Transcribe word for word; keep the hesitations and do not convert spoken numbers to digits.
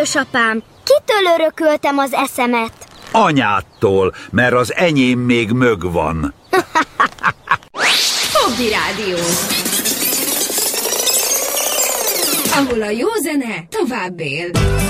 Édesapám, kitől örököltem az eszemet? Anyádtól, mert az enyém még mög van. Fogdi Rádió, ahol a jó zene tovább él.